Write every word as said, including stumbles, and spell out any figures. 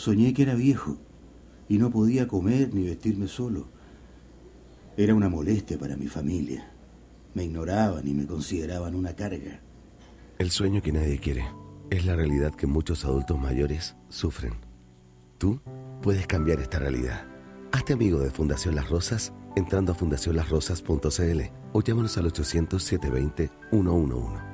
Soñé que era viejo y no podía comer ni vestirme solo. Era una molestia para mi familia. Me ignoraban y me consideraban una carga. El sueño que nadie quiere es la realidad que muchos adultos mayores sufren. Tú puedes cambiar esta realidad. Hazte amigo de Fundación Las Rosas entrando a fundación las rosas punto c l o llámanos al ochocientos, setecientos veinte, ciento once.